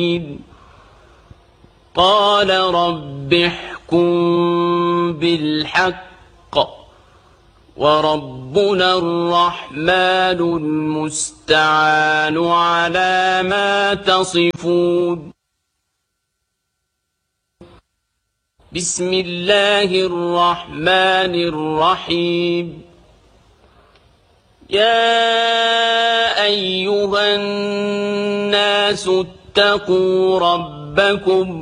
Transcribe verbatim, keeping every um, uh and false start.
قال رب احكم بالحق وربنا الرحمن المستعان على ما تصفون. بسم الله الرحمن الرحيم. يا أيها الناس اتقوا ربكم